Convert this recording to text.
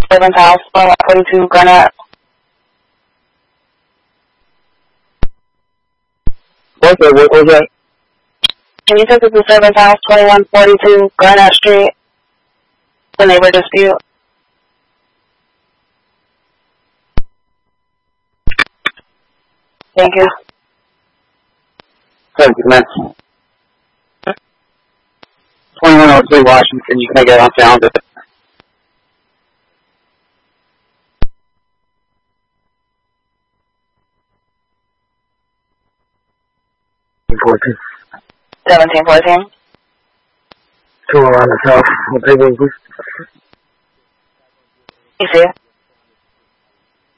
7th house, 4142 Garnett. What was that? Can you take us to 7th house, 2142 Garnett Street? The neighbor dispute. Thank you. Thank you, man. 2103 Washington, you can make it on sound. Important. 1714. Two around the south. What people? You see it?